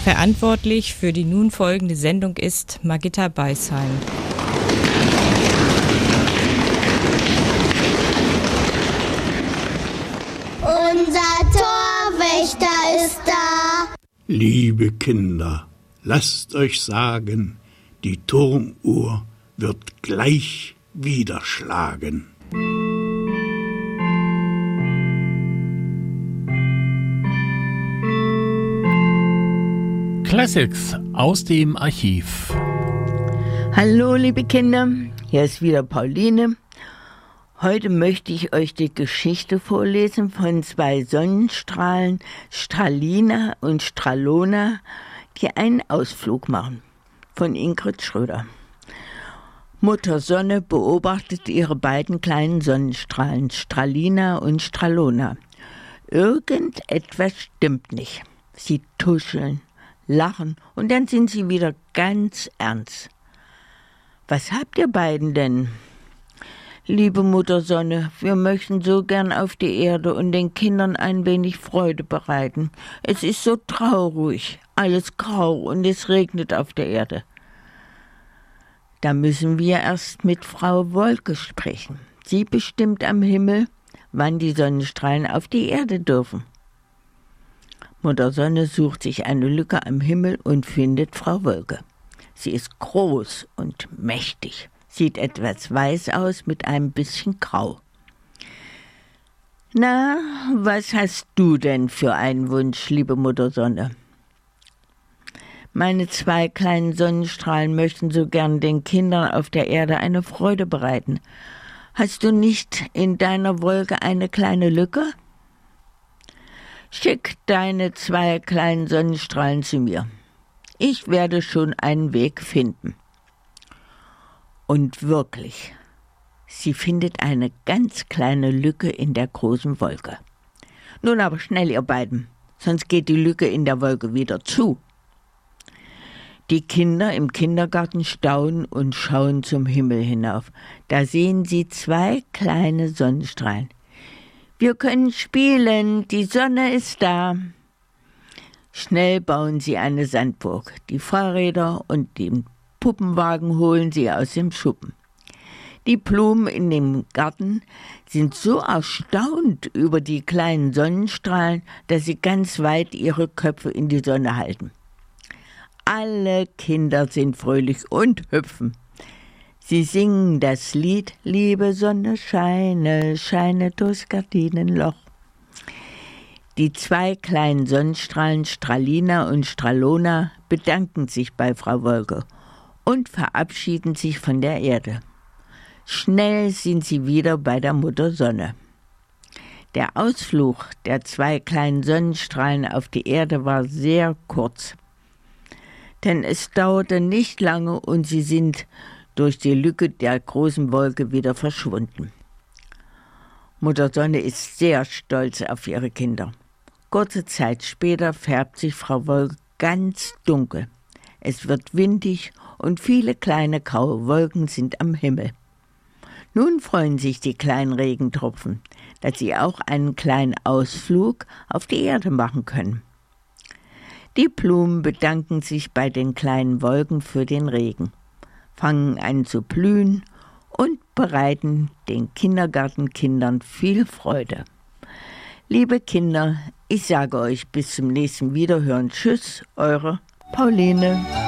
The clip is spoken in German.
Verantwortlich für die nun folgende Sendung ist Margitta Beisheim. Unser Torwächter ist da. Liebe Kinder, lasst euch sagen, die Turmuhr wird gleich wieder schlagen. Classics aus dem Archiv. Hallo liebe Kinder, hier ist wieder Pauline. Heute möchte ich euch die Geschichte vorlesen von zwei Sonnenstrahlen, Stralina und Stralona, die einen Ausflug machen, von Ingrid Schröder. Mutter Sonne beobachtet ihre beiden kleinen Sonnenstrahlen, Stralina und Stralona. Irgendetwas stimmt nicht. Sie tuscheln, lachen und dann sind sie wieder ganz ernst. Was habt ihr beiden denn? Liebe Mutter Sonne, wir möchten so gern auf die Erde und den Kindern ein wenig Freude bereiten. Es ist so traurig, alles grau und es regnet auf der Erde. Da müssen wir erst mit Frau Wolke sprechen. Sie bestimmt am Himmel, wann die Sonnenstrahlen auf die Erde dürfen. Mutter Sonne sucht sich eine Lücke am Himmel und findet Frau Wolke. Sie ist groß und mächtig, sieht etwas weiß aus mit einem bisschen Grau. Na, was hast du denn für einen Wunsch, liebe Mutter Sonne? Meine zwei kleinen Sonnenstrahlen möchten so gern den Kindern auf der Erde eine Freude bereiten. Hast du nicht in deiner Wolke eine kleine Lücke? Schick deine zwei kleinen Sonnenstrahlen zu mir. Ich werde schon einen Weg finden. Und wirklich, sie findet eine ganz kleine Lücke in der großen Wolke. Nun aber schnell, ihr beiden, sonst geht die Lücke in der Wolke wieder zu. Die Kinder im Kindergarten staunen und schauen zum Himmel hinauf. Da sehen sie zwei kleine Sonnenstrahlen. Wir können spielen, die Sonne ist da. Schnell bauen sie eine Sandburg. Die Fahrräder und den Puppenwagen holen sie aus dem Schuppen. Die Blumen in dem Garten sind so erstaunt über die kleinen Sonnenstrahlen, dass sie ganz weit ihre Köpfe in die Sonne halten. Alle Kinder sind fröhlich und hüpfen. Sie singen das Lied »Liebe Sonne, scheine, scheine durchs Gardinenloch«. Die zwei kleinen Sonnenstrahlen, Stralina und Stralona, bedanken sich bei Frau Wolke und verabschieden sich von der Erde. Schnell sind sie wieder bei der Mutter Sonne. Der Ausflug der zwei kleinen Sonnenstrahlen auf die Erde war sehr kurz. Denn es dauerte nicht lange und sie sind durch die Lücke der großen Wolke wieder verschwunden. Mutter Sonne ist sehr stolz auf ihre Kinder. Kurze Zeit später färbt sich Frau Wolke ganz dunkel. Es wird windig und viele kleine graue Wolken sind am Himmel. Nun freuen sich die kleinen Regentropfen, dass sie auch einen kleinen Ausflug auf die Erde machen können. Die Blumen bedanken sich bei den kleinen Wolken für den Regen, fangen an zu blühen und bereiten den Kindergartenkindern viel Freude. Liebe Kinder, ich sage euch bis zum nächsten Wiederhören. Tschüss, eure Pauline.